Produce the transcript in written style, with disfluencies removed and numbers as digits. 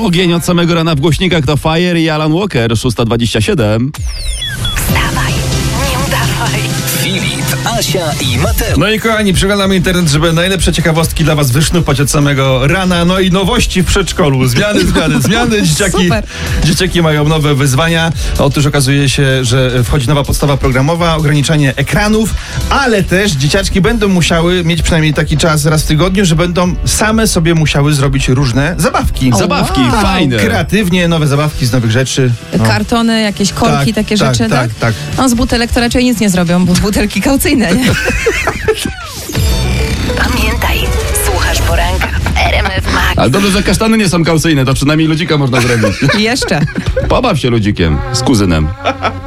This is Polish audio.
Ogień od samego rana w głośnikach to Fire i Alan Walker, 6:27. Wstawaj, nie udawaj. Filip, Asia i Mateusz. No i kochani, przeglądamy internet, żeby najlepsze ciekawostki dla was wysznupać od samego rana. No i nowości w przedszkolu. Zmiany. Dzieciaki mają nowe wyzwania. Otóż okazuje się, że wchodzi nowa podstawa programowa, ograniczenie ekranów, ale też dzieciaczki będą musiały mieć przynajmniej taki czas raz w tygodniu, że będą same sobie musiały zrobić różne zabawki. Zabawki, fajne. Kreatywnie, nowe zabawki z nowych rzeczy. No. Kartony, jakieś korki, takie rzeczy, tak. No z butelek to raczej nic nie zrobią, bo butelki kaucyjne, nie? Pamiętaj, słuchasz poranka w RMF Max. Ale dobrze, że kasztany nie są kaucyjne, to przynajmniej ludzika można zrobić. Jeszcze. Pobaw się ludzikiem z kuzynem.